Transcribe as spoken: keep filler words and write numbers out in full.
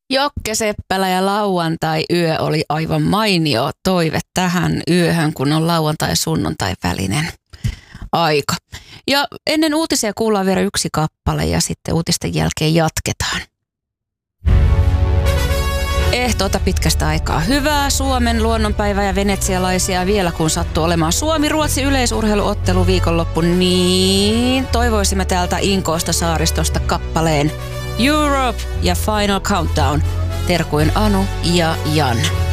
Jokke Seppälä ja lauantai-yö oli aivan mainio toive tähän yöhön, kun on lauantai- ja sunnuntai välinen aika. Ja ennen uutisia kuullaan vielä yksi kappale ja sitten uutisten jälkeen jatketaan. Ehtoota pitkästä aikaa hyvää Suomen luonnonpäivää ja venetsialaisia vielä kun sattuu olemaan Suomi-Ruotsi yleisurheiluottelu viikonloppu, niin toivoisimme täältä Inkoosta saaristosta kappaleen Europe ja Final Countdown. Terkuin Anu ja Jan.